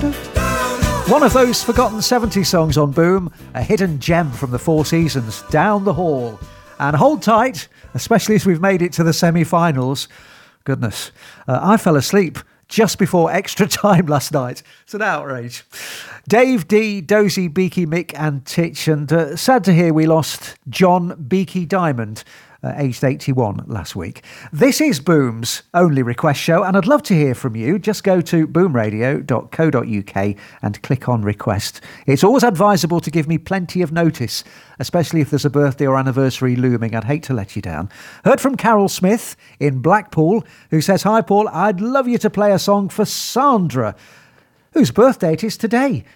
One of those forgotten 70s songs on Boom, a hidden gem from the Four Seasons, Down the Hall. And hold tight, especially as we've made it to the semi-finals. Goodness, I fell asleep just before extra time last night. It's an outrage. Dave D, Dozy, Beaky, Mick and Titch, and sad to hear we lost John Beaky Diamond, aged 81 last week. This is Boom's only request show, and I'd love to hear from you. Just go to boomradio.co.uk and click on request. It's always advisable to give me plenty of notice, especially if there's a birthday or anniversary looming. I'd hate to let you down. Heard from Carol Smith in Blackpool, who says, "Hi Paul, I'd love you to play a song for Sandra, whose birthday it is today.